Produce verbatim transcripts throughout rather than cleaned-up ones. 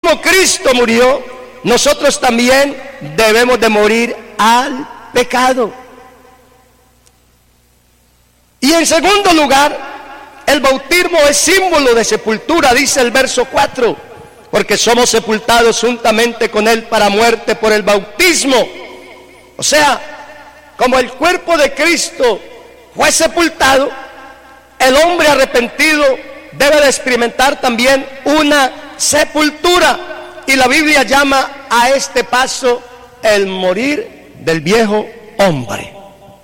como Cristo murió, nosotros también debemos de morir al pecado. Y en segundo lugar, el bautismo es símbolo de sepultura, dice el verso cuatro, porque somos sepultados juntamente con Él para muerte por el bautismo. O sea, como el cuerpo de Cristo fue sepultado, el hombre arrepentido debe de experimentar también una sepultura. Y la Biblia llama a este paso el morir del viejo hombre.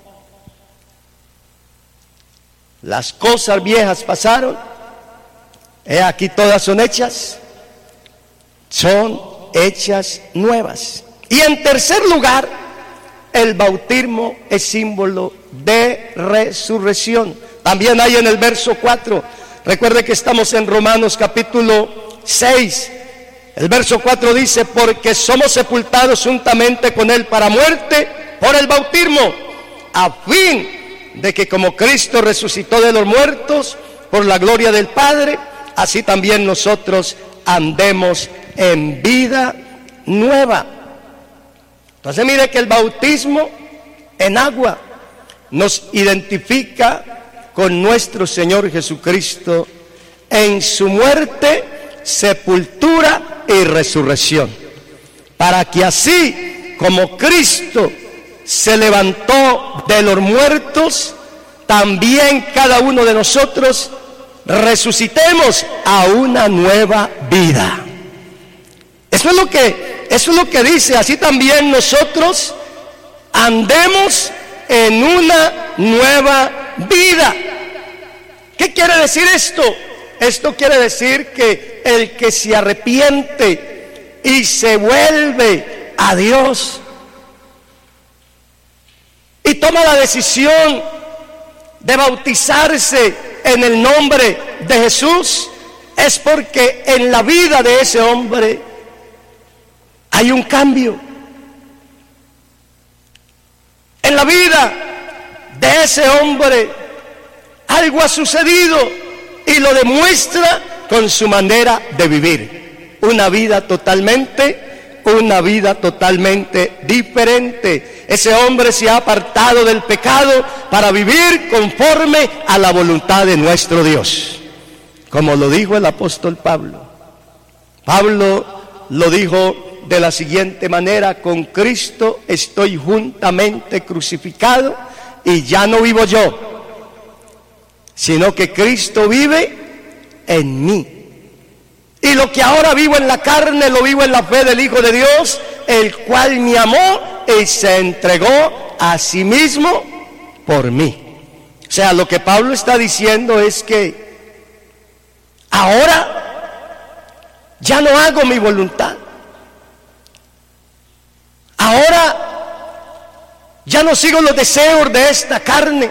Las cosas viejas pasaron, he aquí todas son hechas, son hechas nuevas. Y en tercer lugar, el bautismo es símbolo de resurrección. También hay en el verso cuatro, recuerde que estamos en Romanos capítulo seis, el verso cuatro dice: porque somos sepultados juntamente con Él para muerte por el bautismo, a fin de que como Cristo resucitó de los muertos por la gloria del Padre, así también nosotros andemos en vida nueva. Entonces mire que el bautismo en agua nos identifica con nuestro Señor Jesucristo en su muerte, sepultura y resurrección, para que así como Cristo se levantó de los muertos, también cada uno de nosotros resucitemos a una nueva vida. Eso es lo que, eso es lo que dice, así también nosotros andemos en una nueva vida. ¿Qué quiere decir esto? Esto quiere decir que el que se arrepiente y se vuelve a Dios y toma la decisión de bautizarse en el nombre de Jesús, es porque en la vida de ese hombre hay un cambio. En la vida de ese hombre algo ha sucedido y lo demuestra con su manera de vivir. Una vida totalmente, una vida totalmente diferente. Ese hombre se ha apartado del pecado para vivir conforme a la voluntad de nuestro Dios. Como lo dijo el apóstol Pablo. Pablo lo dijo de la siguiente manera: con Cristo estoy juntamente crucificado y ya no vivo yo, sino que Cristo vive en mí. Y lo que ahora vivo en la carne, lo vivo en la fe del Hijo de Dios, el cual me amó y se entregó a sí mismo por mí. O sea, lo que Pablo está diciendo es que ahora ya no hago mi voluntad. Ahora ya no sigo los deseos de esta carne.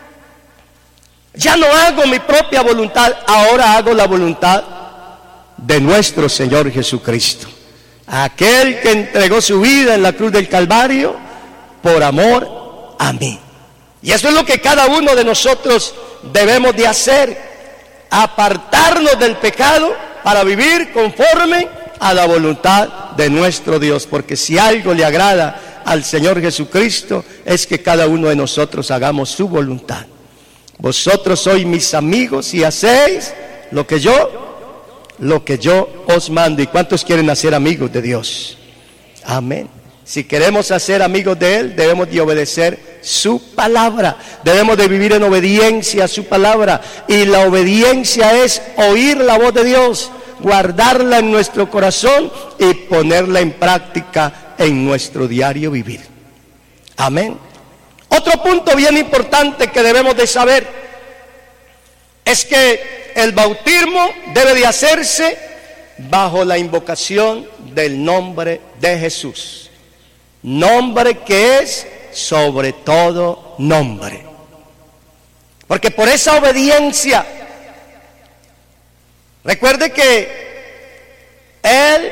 Ya no hago mi propia voluntad, ahora hago la voluntad de nuestro Señor Jesucristo, aquel que entregó su vida en la cruz del Calvario por amor a mí. Y eso es lo que cada uno de nosotros debemos de hacer: apartarnos del pecado para vivir conforme a la voluntad de nuestro Dios, porque si algo le agrada al Señor Jesucristo es que cada uno de nosotros hagamos su voluntad. Vosotros sois mis amigos y hacéis lo que yo lo que yo os mando. ¿Y cuántos quieren hacer amigos de Dios? Amén. Si queremos hacer amigos de Él, debemos de obedecer su palabra, debemos de vivir en obediencia a su palabra. Y la obediencia es oír la voz de Dios, guardarla en nuestro corazón y ponerla en práctica en nuestro diario vivir. Amén. Otro punto bien importante que debemos de saber es que el bautismo debe de hacerse bajo la invocación del nombre de Jesús, nombre que es sobre todo nombre. Porque por esa obediencia, recuerde que Él,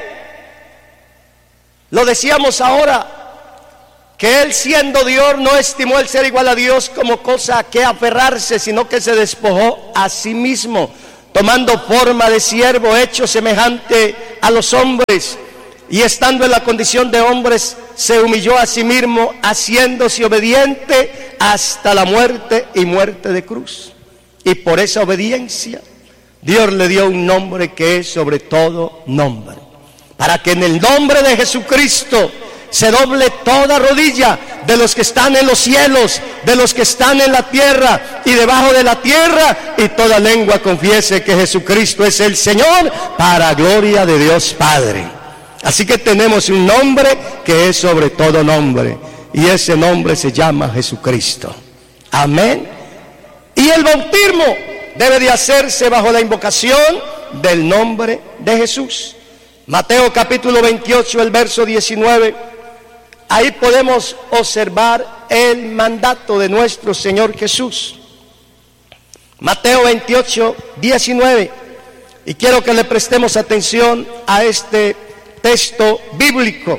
lo decíamos ahora, que Él siendo Dios no estimó el ser igual a Dios como cosa a que aferrarse, sino que se despojó a sí mismo, tomando forma de siervo, hecho semejante a los hombres, y estando en la condición de hombres, se humilló a sí mismo, haciéndose obediente hasta la muerte y muerte de cruz. Y por esa obediencia, Dios le dio un nombre que es sobre todo nombre, para que en el nombre de Jesucristo se doble toda rodilla de los que están en los cielos, de los que están en la tierra y debajo de la tierra, y toda lengua confiese que Jesucristo es el Señor, para gloria de Dios Padre. Así que tenemos un nombre que es sobre todo nombre, y ese nombre se llama Jesucristo. Amén. Y el bautismo debe de hacerse bajo la invocación del nombre de Jesús. Mateo capítulo veintiocho, el verso diecinueve. Ahí podemos observar el mandato de nuestro Señor Jesús. Mateo veintiocho, diecinueve. Y quiero que le prestemos atención a este texto bíblico.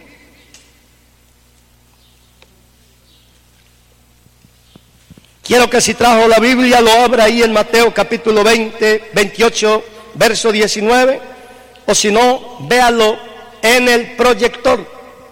Quiero que si trajo la Biblia lo abra ahí en Mateo capítulo veinte, veintiocho, verso diecinueve, o si no, véalo en el proyector,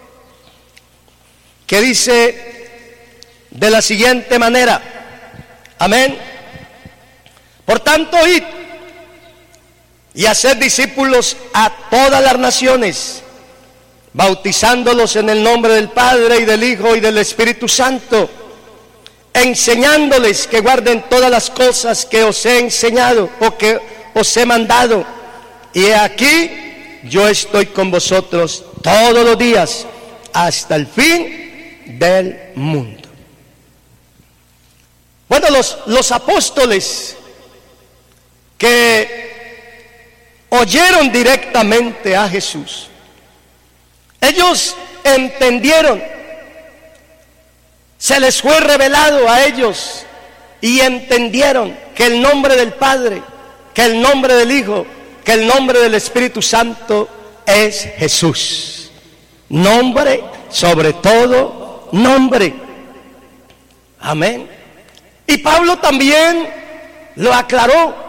que dice de la siguiente manera, amén. Por tanto, id y haced discípulos a todas las naciones, bautizándolos en el nombre del Padre y del Hijo y del Espíritu Santo, enseñándoles que guarden todas las cosas que os he enseñado o que os he mandado. Y he aquí, yo estoy con vosotros todos los días hasta el fin del mundo. Bueno, los, los apóstoles que oyeron directamente a Jesús, ellos entendieron, se les fue revelado a ellos y entendieron que el nombre del Padre, que el nombre del Hijo, que el nombre del Espíritu Santo es Jesús. Nombre sobre todo nombre. Amén. Y Pablo también lo aclaró.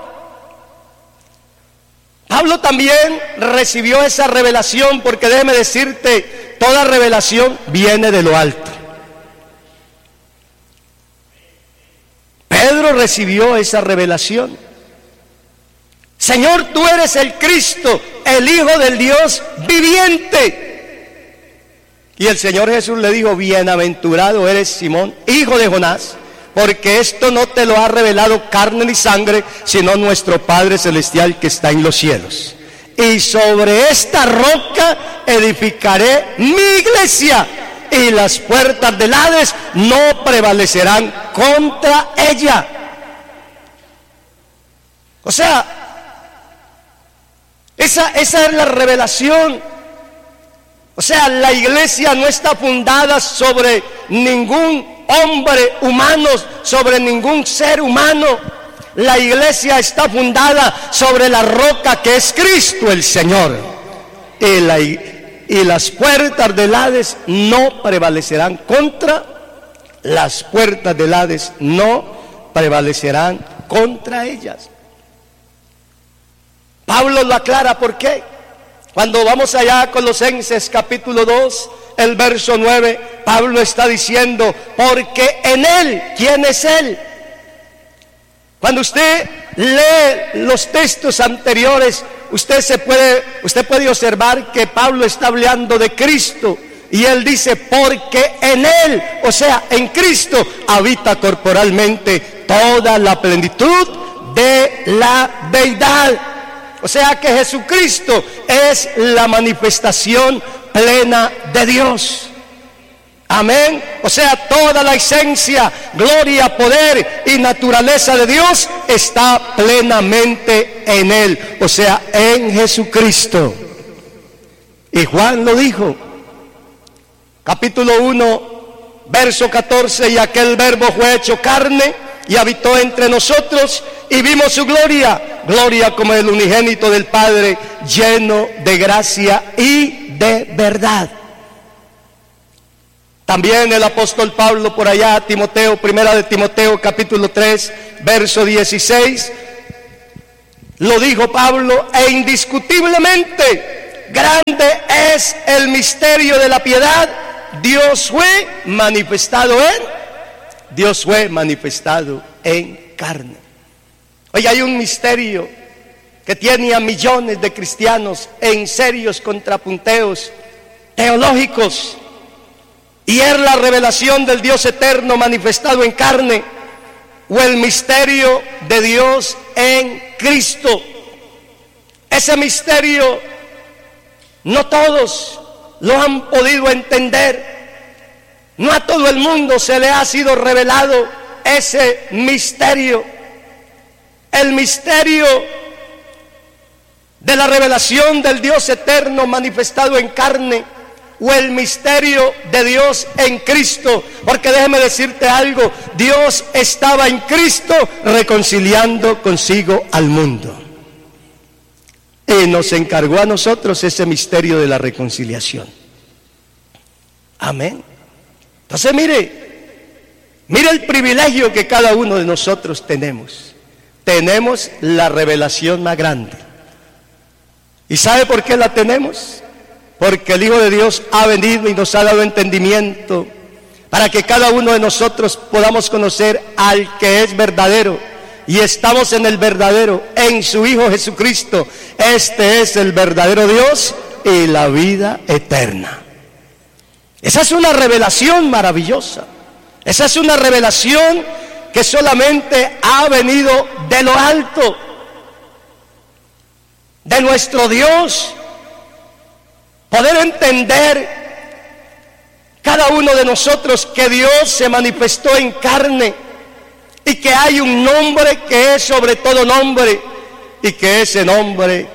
Pablo también recibió esa revelación, porque déjeme decirte, toda revelación viene de lo alto. Pedro recibió esa revelación. Señor, tú eres el Cristo, el Hijo del Dios viviente. Y el Señor Jesús le dijo, bienaventurado eres Simón, hijo de Jonás, porque esto no te lo ha revelado carne ni sangre, sino nuestro Padre Celestial que está en los cielos. Y sobre esta roca edificaré mi iglesia, y las puertas del Hades no prevalecerán contra ella. O sea, esa, esa es la revelación. O sea, la iglesia no está fundada sobre ningún hombre humano, sobre ningún ser humano. La iglesia está fundada sobre la roca que es Cristo el Señor. Y, la, y las puertas del Hades no prevalecerán contra, las puertas del Hades no prevalecerán contra ellas. Pablo lo aclara, ¿por qué? Cuando vamos allá a Colosenses capítulo dos, el verso nueve, Pablo está diciendo, porque en Él, ¿quién es Él? Cuando usted lee los textos anteriores, usted se puede, usted puede observar que Pablo está hablando de Cristo, y él dice, porque en Él, o sea, en Cristo, habita corporalmente toda la plenitud de la deidad. O sea que Jesucristo es la manifestación plena de Dios. Amén. O sea, toda la esencia, gloria, poder y naturaleza de Dios está plenamente en Él. O sea, en Jesucristo. Y Juan lo dijo. Capítulo uno, verso catorce, y aquel verbo fue hecho carne y habitó entre nosotros, y vimos su gloria, gloria como el unigénito del Padre, lleno de gracia y de verdad. También el apóstol Pablo por allá, Timoteo, primera de Timoteo, capítulo tres, verso dieciséis, lo dijo Pablo, e indiscutiblemente grande es el misterio de la piedad. Dios fue manifestado en, Dios fue manifestado en carne. Hoy hay un misterio que tiene a millones de cristianos en serios contrapunteos teológicos, y es la revelación del Dios eterno manifestado en carne, o el misterio de Dios en Cristo. Ese misterio no todos lo han podido entender, no a todo el mundo se le ha sido revelado ese misterio. El misterio de la revelación del Dios eterno manifestado en carne, o el misterio de Dios en Cristo. Porque déjeme decirte algo, Dios estaba en Cristo reconciliando consigo al mundo, y nos encargó a nosotros ese misterio de la reconciliación. Amén. Entonces mire, mire el privilegio que cada uno de nosotros tenemos. Tenemos la revelación más grande. ¿Y sabe por qué la tenemos? Porque el Hijo de Dios ha venido y nos ha dado entendimiento para que cada uno de nosotros podamos conocer al que es verdadero. Y estamos en el verdadero, en su Hijo Jesucristo. Este es el verdadero Dios y la vida eterna. Esa es una revelación maravillosa. Esa es una revelación que solamente ha venido de lo alto, de nuestro Dios. Poder entender cada uno de nosotros que Dios se manifestó en carne, y que hay un nombre que es sobre todo nombre, y que ese nombre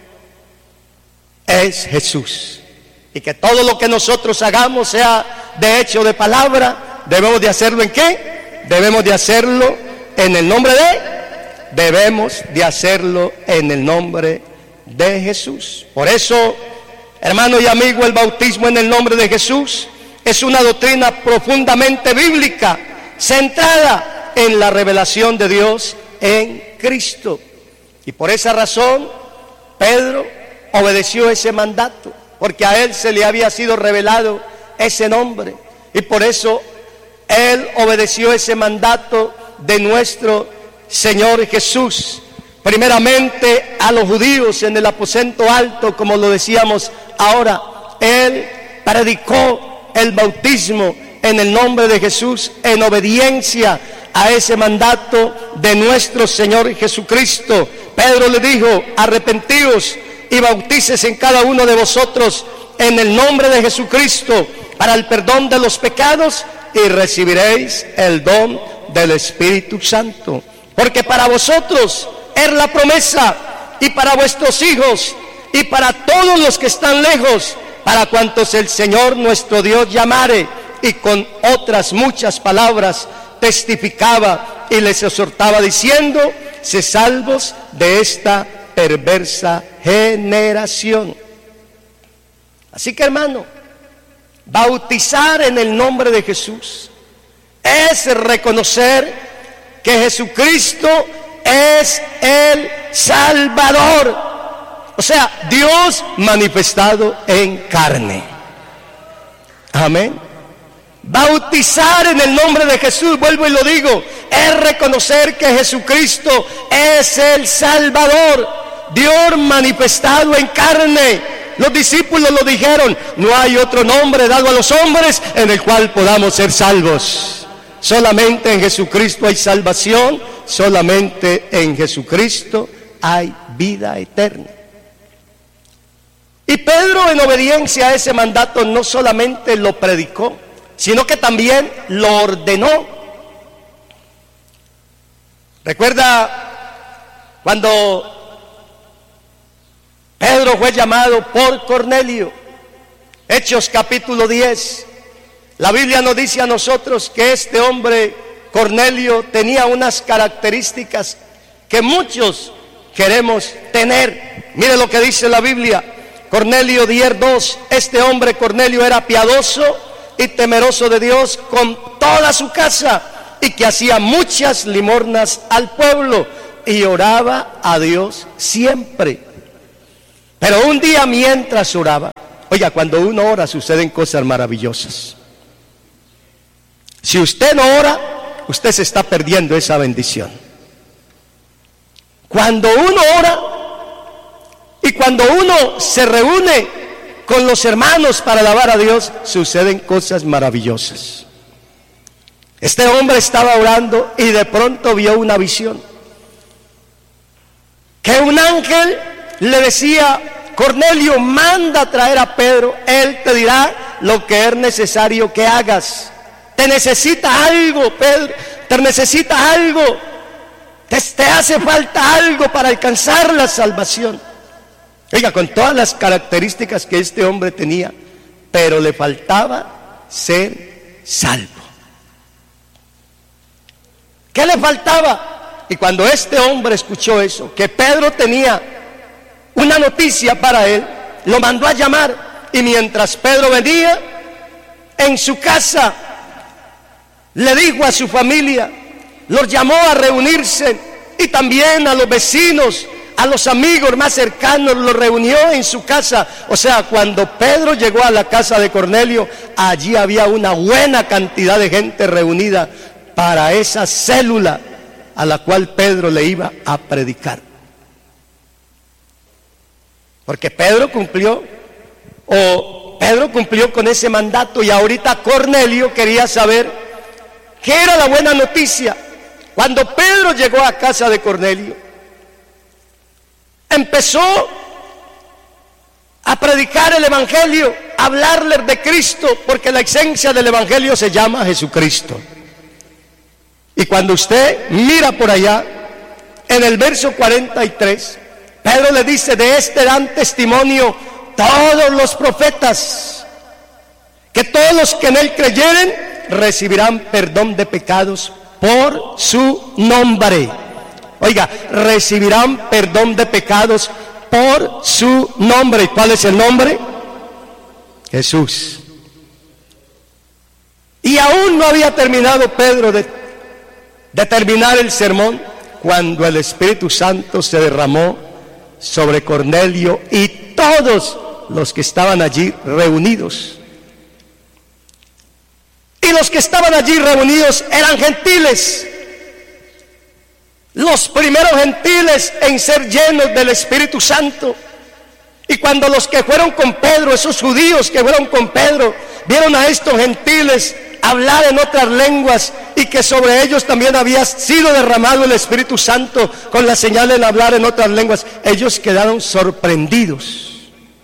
es Jesús. Y que todo lo que nosotros hagamos, sea de hecho o de palabra, debemos de hacerlo ¿en qué? Debemos de hacerlo en el nombre de, debemos de hacerlo en el nombre de Jesús. Por eso, hermano y amigo, el bautismo en el nombre de Jesús es una doctrina profundamente bíblica, centrada en la revelación de Dios en Cristo. Y por esa razón, Pedro obedeció ese mandato, porque a él se le había sido revelado ese nombre, y por eso él obedeció ese mandato de nuestro Señor Jesús. Primeramente a los judíos en el aposento alto, como lo decíamos ahora, él predicó el bautismo en el nombre de Jesús en obediencia a ese mandato de nuestro Señor Jesucristo. Pedro le dijo: arrepentíos y bautícese en cada uno de vosotros en el nombre de Jesucristo para el perdón de los pecados, y recibiréis el don del Espíritu Santo. Porque para vosotros es la promesa, y para vuestros hijos, y para todos los que están lejos, para cuantos el Señor nuestro Dios llamare. Y con otras muchas palabras testificaba y les exhortaba diciendo: sé salvos de esta perversa generación. Así que, hermano, bautizar en el nombre de Jesús es reconocer que Jesucristo es el Salvador, o sea, Dios manifestado en carne. Amén. Bautizar en el nombre de Jesús, vuelvo y lo digo, es reconocer que Jesucristo es el Salvador, Dios manifestado en carne. Los discípulos lo dijeron: no hay otro nombre dado a los hombres en el cual podamos ser salvos. Solamente en Jesucristo hay salvación, solamente en Jesucristo hay vida eterna. Y Pedro, en obediencia a ese mandato, no solamente lo predicó, sino que también lo ordenó. ¿Recuerda cuando Pedro fue llamado por Cornelio? Hechos capítulo diez. La Biblia nos dice a nosotros que este hombre, Cornelio, tenía unas características que muchos queremos tener. Mire lo que dice la Biblia. Cornelio diez dos. Este hombre Cornelio era piadoso y temeroso de Dios con toda su casa, y que hacía muchas limosnas al pueblo, y oraba a Dios siempre. Pero un día mientras oraba, oiga, cuando uno ora suceden cosas maravillosas. Si usted no ora, usted se está perdiendo esa bendición. Cuando uno ora y cuando uno se reúne con los hermanos para alabar a Dios, suceden cosas maravillosas. Este hombre estaba orando y de pronto vio una visión. Que un ángel le decía: Cornelio, manda a traer a Pedro, él te dirá lo que es necesario que hagas. Te necesita algo, Pedro, te necesita algo, te, te hace falta algo para alcanzar la salvación. Oiga, con todas las características que este hombre tenía, pero le faltaba ser salvo. ¿Qué le faltaba? Y cuando este hombre escuchó eso, que Pedro tenía una noticia para él, lo mandó a llamar. Y mientras Pedro venía en su casa, le dijo a su familia, los llamó a reunirse, y también a los vecinos, a los amigos más cercanos, los reunió en su casa. O sea, cuando Pedro llegó a la casa de Cornelio, allí había una buena cantidad de gente reunida para esa célula a la cual Pedro le iba a predicar. Porque Pedro cumplió, o Pedro cumplió con ese mandato, y ahorita Cornelio quería saber qué era la buena noticia. Cuando Pedro llegó a casa de Cornelio, empezó a predicar el evangelio, a hablarles de Cristo, porque la esencia del evangelio se llama Jesucristo. Y cuando usted mira por allá, en el verso cuarenta y tres, Pedro le dice: de este dan testimonio todos los profetas, que todos los que en él creyeren recibirán perdón de pecados por su nombre. Oiga, recibirán perdón de pecados por su nombre. ¿Y cuál es el nombre? Jesús. Y aún no había terminado Pedro de, de terminar el sermón, cuando el Espíritu Santo se derramó sobre Cornelio y todos los que estaban allí reunidos. Y los que estaban allí reunidos eran gentiles, los primeros gentiles en ser llenos del Espíritu Santo. Y cuando los que fueron con Pedro, esos judíos que fueron con Pedro, vieron a estos gentiles hablar en otras lenguas, y que sobre ellos también había sido derramado el Espíritu Santo con la señal de hablar en otras lenguas, ellos quedaron sorprendidos.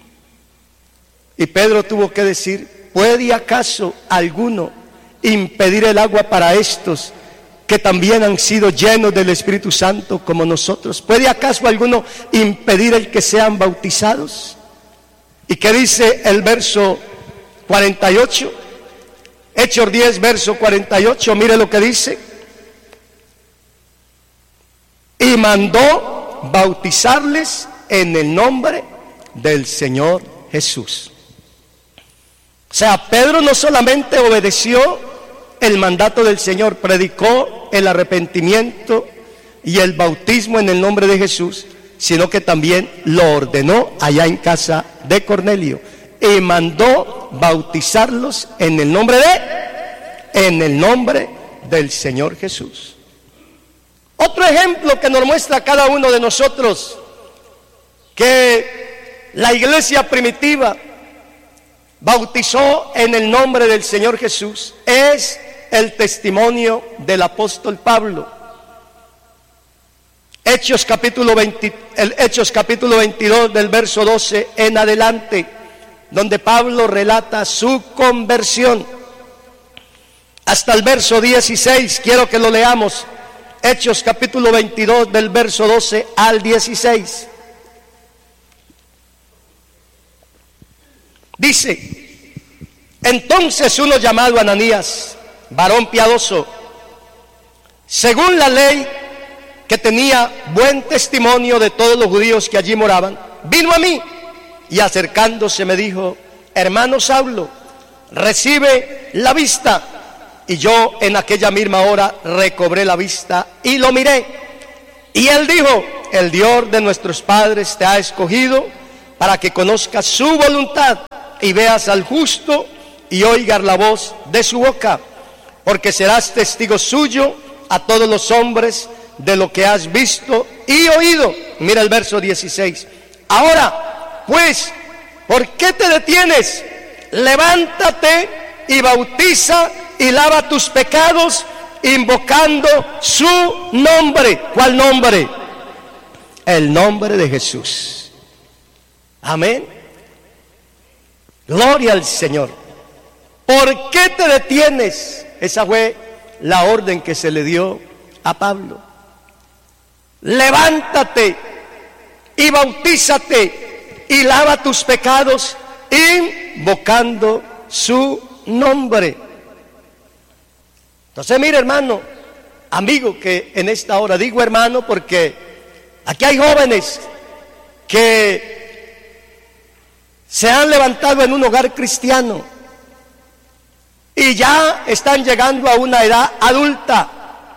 Y Pedro tuvo que decir: ¿puede acaso alguno impedir el agua para estos que también han sido llenos del Espíritu Santo como nosotros? ¿Puede acaso alguno impedir el que sean bautizados? ¿Y qué dice el verso cuarenta y ocho? Hechos diez, verso cuarenta y ocho, mire lo que dice: y mandó bautizarles en el nombre del Señor Jesús. O sea, Pedro no solamente obedeció el mandato del Señor, predicó el arrepentimiento y el bautismo en el nombre de Jesús, sino que también lo ordenó allá en casa de Cornelio, y mandó bautizarlos en el nombre de, en el nombre del Señor Jesús. Otro ejemplo que nos muestra a cada uno de nosotros que la iglesia primitiva bautizó en el nombre del Señor Jesús es el testimonio del apóstol Pablo. Hechos capítulo veinte, el Hechos capítulo veintidós, del verso doce en adelante, donde Pablo relata su conversión, hasta el verso dieciséis. Quiero que lo leamos. Hechos capítulo veintidós, del verso doce al dieciséis. Dice: entonces uno llamado Ananías, varón piadoso, según la ley, que tenía buen testimonio de todos los judíos que allí moraban, vino a mí y acercándose me dijo: hermano Saulo, recibe la vista. Y yo en aquella misma hora recobré la vista y lo miré. Y él dijo: el Dios de nuestros padres te ha escogido para que conozcas su voluntad y veas al justo y oigas la voz de su boca, porque serás testigo suyo a todos los hombres de lo que has visto y oído. Mira el verso dieciséis. Ahora, pues, ¿por qué te detienes? Levántate y bautiza y lava tus pecados, invocando su nombre. ¿Cuál nombre? El nombre de Jesús. Amén. Gloria al Señor. ¿Por qué te detienes? Esa fue la orden que se le dio a Pablo. Levántate y bautízate y lava tus pecados, invocando su nombre. Entonces, mire, hermano, amigo, que en esta hora digo hermano porque aquí hay jóvenes que se han levantado en un hogar cristiano y ya están llegando a una edad adulta.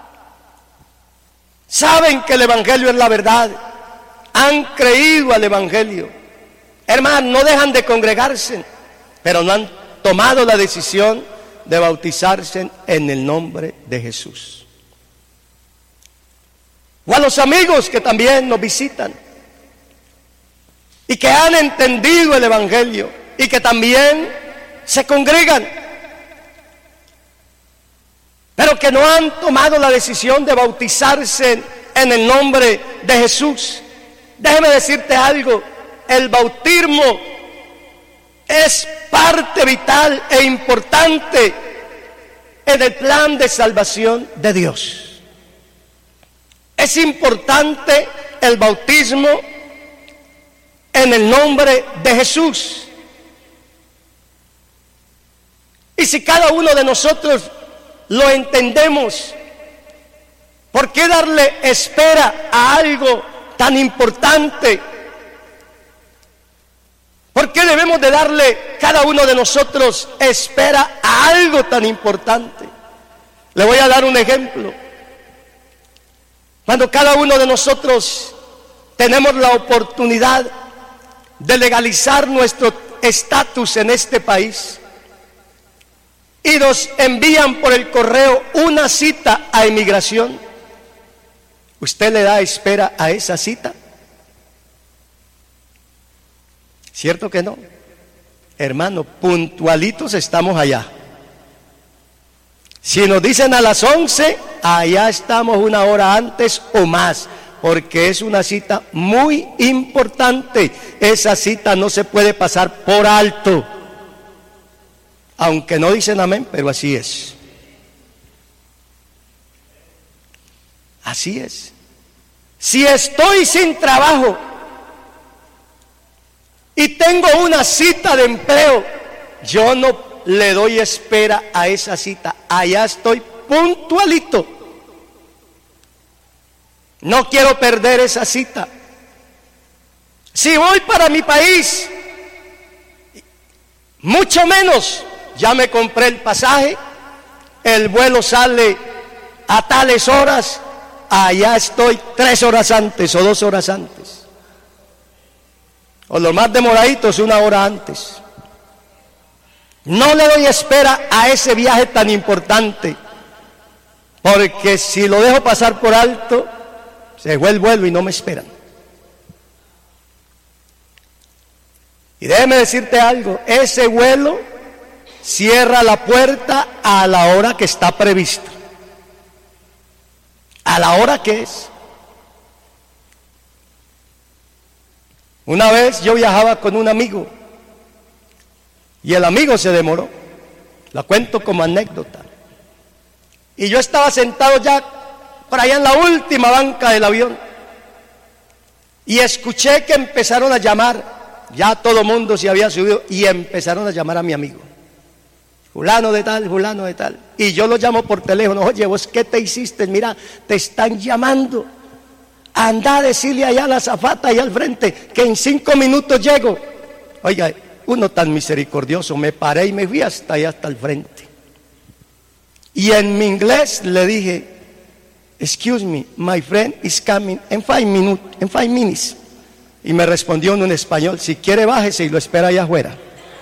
Saben que el evangelio es la verdad, han creído al evangelio. Hermano, no dejan de congregarse, pero no han tomado la decisión de bautizarse en el nombre de Jesús. O a los amigos que también nos visitan y que han entendido el evangelio y que también se congregan, pero que no han tomado la decisión de bautizarse en el nombre de Jesús. Déjeme decirte algo: el bautismo es parte vital e importante en el plan de salvación de Dios. Es importante el bautismo en el nombre de Jesús. Y si cada uno de nosotros lo entendemos, ¿por qué darle espera a algo tan importante? ¿Por qué debemos de darle cada uno de nosotros espera a algo tan importante? Le voy a dar un ejemplo. Cuando cada uno de nosotros tenemos la oportunidad de legalizar nuestro estatus en este país y nos envían por el correo una cita a inmigración, ¿usted le da espera a esa cita? ¿Cierto que no? Hermano, puntualitos estamos allá. Si nos dicen a las once, allá estamos una hora antes o más, porque es una cita muy importante. Esa cita no se puede pasar por alto. Aunque no dicen amén, pero así es. Así es. Si estoy sin trabajo y tengo una cita de empleo, yo no le doy espera a esa cita. Allá estoy puntualito. No quiero perder esa cita. Si voy para mi país, mucho menos. Ya me compré el pasaje, el vuelo sale a tales horas, allá estoy tres horas antes o dos horas antes. O los más demoraditos, una hora antes. No le doy espera a ese viaje tan importante, porque si lo dejo pasar por alto, se fue el vuelo y no me esperan. Y déjeme decirte algo, ese vuelo cierra la puerta a la hora que está prevista. A la hora que es. Una vez yo viajaba con un amigo y el amigo se demoró. La cuento como anécdota. Y yo estaba sentado ya por allá en la última banca del avión y escuché que empezaron a llamar. Ya todo mundo se había subido y empezaron a llamar a mi amigo. Fulano de tal, fulano de tal. Y yo lo llamo por teléfono. Oye, ¿vos qué te hiciste? Mira, te están llamando. Anda a decirle allá a la azafata, allá al frente, que en cinco minutos llego. Oiga, uno tan misericordioso, me paré y me fui hasta allá, hasta el frente. Y en mi inglés le dije, excuse me, my friend is coming in five minutes, in five minutes. Y me respondió en español, si quiere bájese y lo espera allá afuera.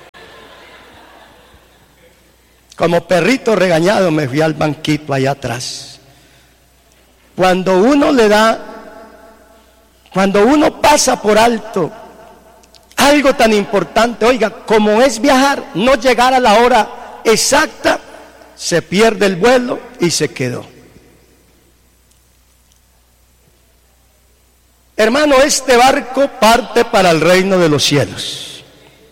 Como perrito regañado me fui al banquito allá atrás. Cuando uno le da, cuando uno pasa por alto algo tan importante, oiga, como es viajar, no llegar a la hora exacta, se pierde el vuelo y se quedó. Hermano, este barco parte para el reino de los cielos.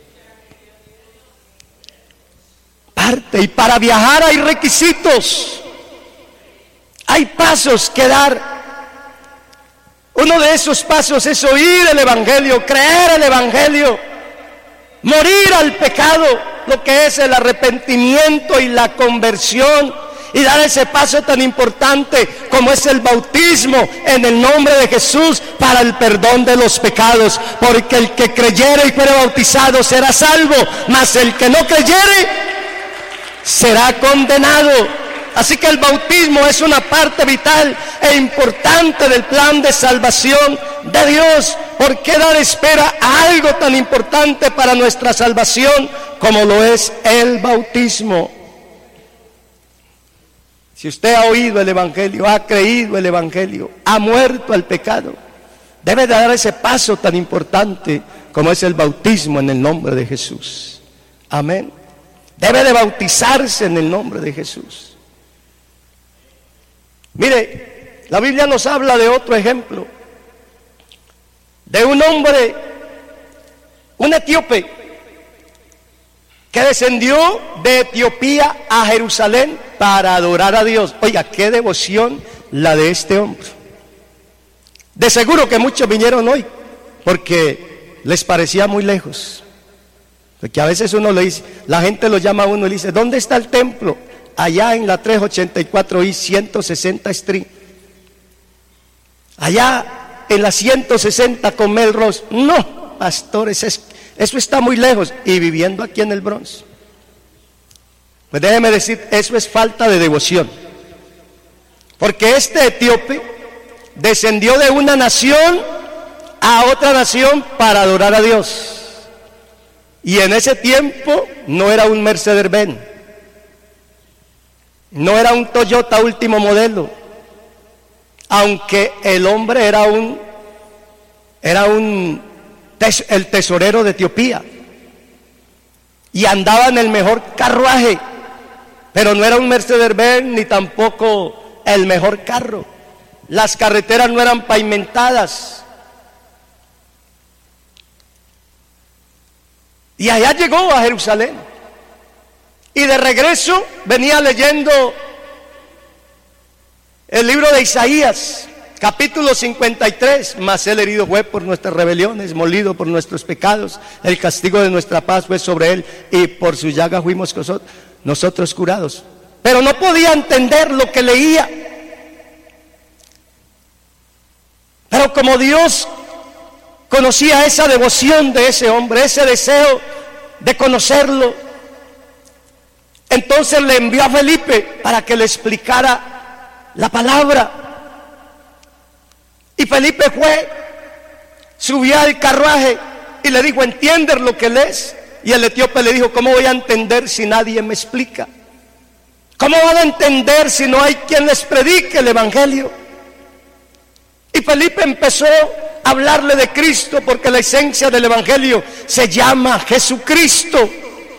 Parte, y para viajar hay requisitos, hay pasos que dar. Uno de esos pasos es oír el evangelio, creer el evangelio, morir al pecado, lo que es el arrepentimiento y la conversión, y dar ese paso tan importante como es el bautismo en el nombre de Jesús para el perdón de los pecados, porque el que creyere y fuere bautizado será salvo, mas el que no creyere será condenado. Así que el bautismo es una parte vital e importante del plan de salvación de Dios. ¿Por qué dar espera a algo tan importante para nuestra salvación como lo es el bautismo? Si usted ha oído el evangelio, ha creído el evangelio, ha muerto al pecado, debe de dar ese paso tan importante como es el bautismo en el nombre de Jesús. Amén. Debe de bautizarse en el nombre de Jesús. Mire, la Biblia nos habla de otro ejemplo, de un hombre, un etíope, que descendió de Etiopía a Jerusalén para adorar a Dios. Oiga, qué devoción la de este hombre. De seguro que muchos vinieron hoy porque les parecía muy lejos. Porque a veces uno le dice, la gente lo llama a uno y le dice, ¿dónde está el templo? Allá en la trescientos ochenta y cuatro y ciento sesenta Street. Allá en la ciento sesenta con Melrose. No, pastores, es, eso está muy lejos. Y viviendo aquí en el Bronx. Pues déjeme decir, eso es falta de devoción. Porque este etíope descendió de una nación a otra nación para adorar a Dios. Y en ese tiempo no era un Mercedes-Benz, no era un Toyota último modelo, aunque el hombre era un, era un tes, el tesorero de Etiopía y andaba en el mejor carruaje, pero no era un Mercedes-Benz ni tampoco el mejor carro. Las carreteras no eran pavimentadas. Y allá llegó a Jerusalén. Y de regreso venía leyendo el libro de Isaías, capítulo cincuenta y tres. Mas él herido fue por nuestras rebeliones, molido por nuestros pecados. El castigo de nuestra paz fue sobre él, y por su llaga fuimos nosotros curados. Pero no podía entender lo que leía. Pero como Dios conocía esa devoción de ese hombre, ese deseo de conocerlo, entonces le envió a Felipe para que le explicara la palabra. Y Felipe fue, subió al carruaje y le dijo, ¿entiendes lo que lees? Y el etíope le dijo, ¿cómo voy a entender si nadie me explica? ¿Cómo van a entender si no hay quien les predique el evangelio? Y Felipe empezó a hablarle de Cristo, porque la esencia del evangelio se llama Jesucristo.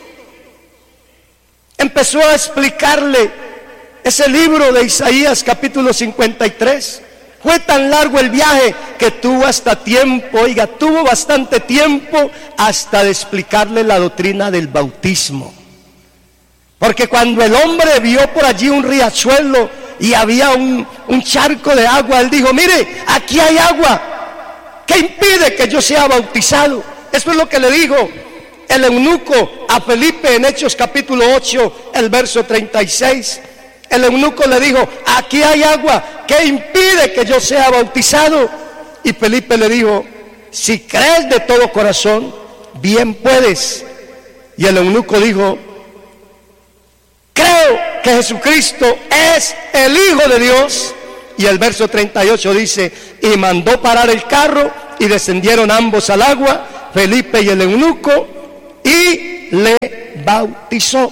Empezó a explicarle ese libro de Isaías capítulo cincuenta y tres. Fue tan largo el viaje que tuvo hasta tiempo, oiga, tuvo bastante tiempo hasta de explicarle la doctrina del bautismo. Porque cuando el hombre vio por allí un riachuelo y había un, un charco de agua, él dijo, mire, aquí hay agua, ¿qué impide que yo sea bautizado? Eso es lo que le dijo el eunuco a Felipe en Hechos capítulo ocho, el verso treinta y seis. El eunuco le dijo, aquí hay agua, ¿qué impide que yo sea bautizado? Y Felipe le dijo, si crees de todo corazón, bien puedes. Y el eunuco dijo, creo que Jesucristo es el Hijo de Dios Y el verso treinta y ocho dice: y mandó parar el carro y descendieron ambos al agua, Felipe y el eunuco, y le bautizó.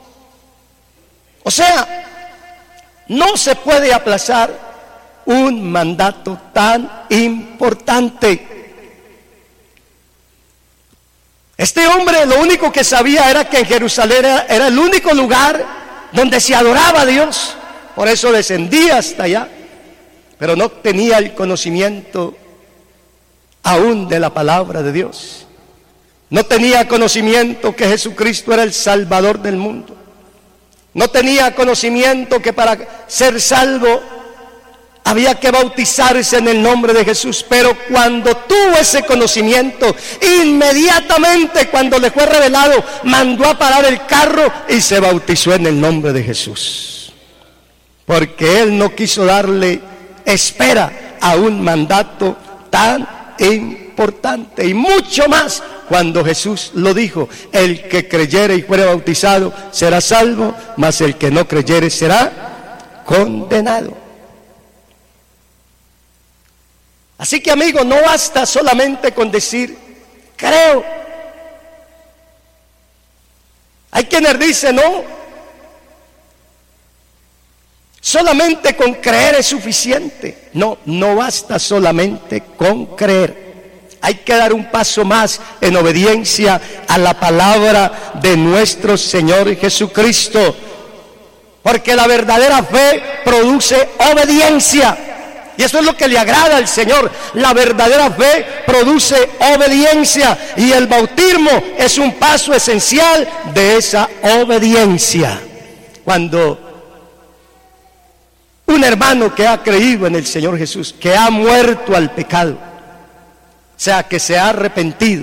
O sea, no se puede aplazar un mandato tan importante. Este hombre lo único que sabía era que en Jerusalén era, era el único lugar donde se adoraba a Dios. Por eso descendía hasta allá, pero no tenía el conocimiento aún de la palabra de Dios. No tenía conocimiento que Jesucristo era el Salvador del mundo. No tenía conocimiento que para ser salvo había que bautizarse en el nombre de Jesús. Pero cuando tuvo ese conocimiento, inmediatamente cuando le fue revelado, mandó a parar el carro y se bautizó en el nombre de Jesús. Porque él no quiso darle espera a un mandato tan importante, y mucho más cuando Jesús lo dijo: el que creyere y fuere bautizado será salvo, mas el que no creyere será condenado. Así que, amigo, no basta solamente con decir creo. Hay quienes dicen no, solamente con creer es suficiente. No, no basta solamente con creer. Hay que dar un paso más en obediencia a la palabra de nuestro Señor Jesucristo. Porque la verdadera fe produce obediencia. Y eso es lo que le agrada al Señor. La verdadera fe produce obediencia. Y el bautismo es un paso esencial de esa obediencia. Cuando un hermano que ha creído en el Señor Jesús, que ha muerto al pecado, o sea, que se ha arrepentido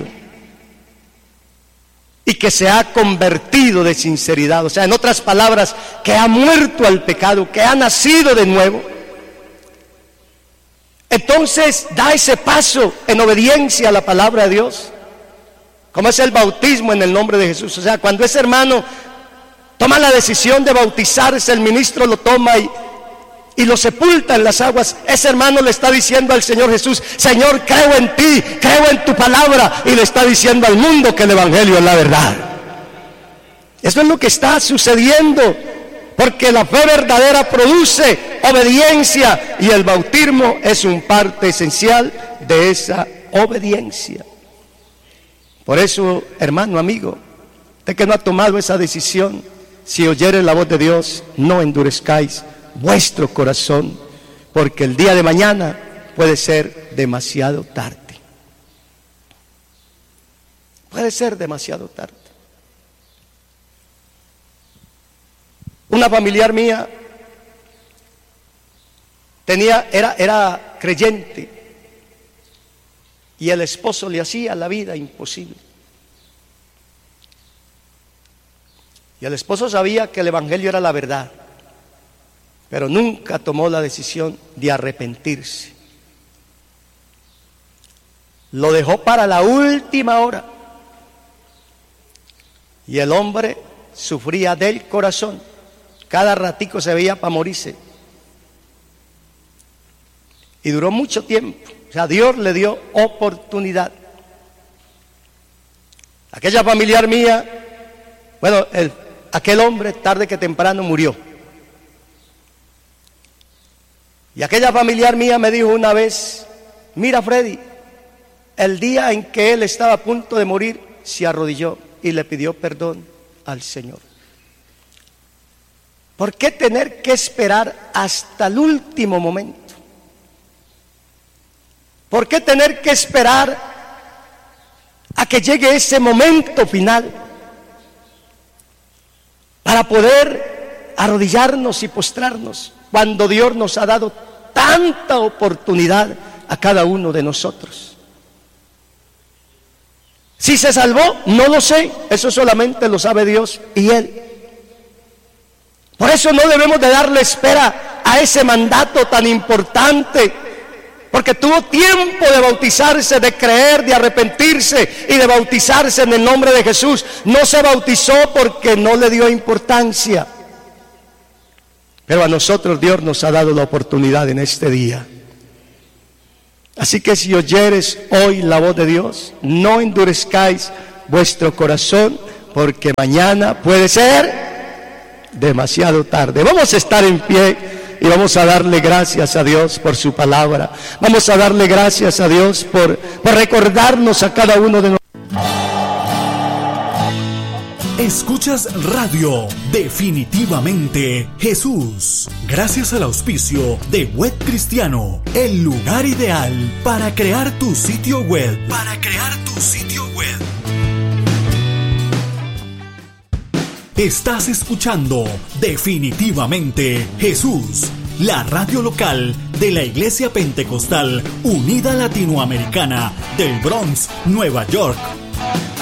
y que se ha convertido de sinceridad, o sea, en otras palabras, que ha muerto al pecado, que ha nacido de nuevo, entonces da ese paso en obediencia a la palabra de Dios, como es el bautismo en el nombre de Jesús. O sea, cuando ese hermano toma la decisión de bautizarse, el ministro lo toma y y lo sepulta en las aguas, ese hermano le está diciendo al Señor Jesús: Señor, creo en ti, creo en tu palabra, y le está diciendo al mundo que el evangelio es la verdad. Eso es lo que está sucediendo, porque la fe verdadera produce obediencia, y el bautismo es un parte esencial de esa obediencia. Por eso, hermano, amigo, usted que no ha tomado esa decisión, si oyere la voz de Dios, no endurezcáis vuestro corazón, porque el día de mañana puede ser demasiado tarde. Puede ser demasiado tarde. Una familiar mía tenía, era, era creyente, y el esposo le hacía la vida imposible. Y el esposo sabía que el evangelio era la verdad, pero nunca tomó la decisión de arrepentirse. Lo dejó para la última hora. Y el hombre sufría del corazón. Cada ratico se veía para morirse. Y duró mucho tiempo. O sea, Dios le dio oportunidad. Aquella familiar mía, bueno, el, aquel hombre tarde que temprano murió. Y aquella familiar mía me dijo una vez: mira, Freddy, el día en que él estaba a punto de morir, se arrodilló y le pidió perdón al Señor. ¿Por qué tener que esperar hasta el último momento? ¿Por qué tener que esperar a que llegue ese momento final para poder arrodillarnos y postrarnos, cuando Dios nos ha dado tanta oportunidad a cada uno de nosotros? Si se salvó, no lo sé, eso solamente lo sabe Dios y Él. Por eso no debemos de darle espera a ese mandato tan importante, porque tuvo tiempo de bautizarse, de creer, de arrepentirse y de bautizarse en el nombre de Jesús. No se bautizó porque no le dio importancia. Pero a nosotros Dios nos ha dado la oportunidad en este día. Así que si oyeres hoy la voz de Dios, no endurezcáis vuestro corazón, porque mañana puede ser demasiado tarde. Vamos a estar en pie y vamos a darle gracias a Dios por su palabra. Vamos a darle gracias a Dios por, por recordarnos a cada uno de nosotros. Escuchas Radio Definitivamente Jesús, gracias al auspicio de Web Cristiano, el lugar ideal para crear tu sitio web. Para crear tu sitio web. Estás escuchando Definitivamente Jesús, la radio local de la Iglesia Pentecostal Unida Latinoamericana del Bronx, Nueva York.